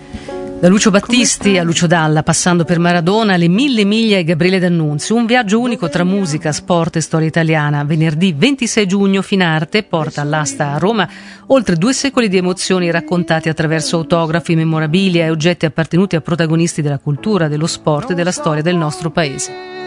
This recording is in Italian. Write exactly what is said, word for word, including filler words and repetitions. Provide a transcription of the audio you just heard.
Da Lucio Battisti a Lucio Dalla, passando per Maradona, le mille miglia e Gabriele D'Annunzio. Un viaggio unico tra musica, sport e storia italiana. Venerdì ventisei giugno Finarte porta all'asta a Roma oltre due secoli di emozioni raccontate attraverso autografi, memorabilia e oggetti appartenuti a protagonisti della cultura, dello sport e della storia del nostro paese.